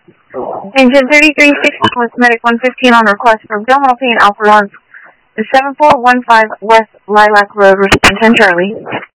Engine 3360 with Medic 115 on request for abdominal pain, Alpha Runs, 7415 West Lilac Road, Washington, Charlie.